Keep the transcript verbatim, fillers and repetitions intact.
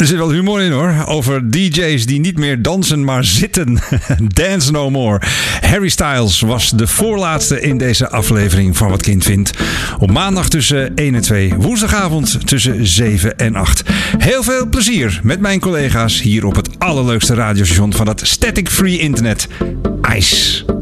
Er zit wel humor in hoor. Over D J's die niet meer dansen, maar zitten. Dance no more. Harry Styles was de voorlaatste in deze aflevering van Wat Kind Vindt. Op maandag tussen één en twee. Woensdagavond tussen zeven en acht. Heel veel plezier met mijn collega's hier op het allerleukste radiostation van dat static-free internet. IJs.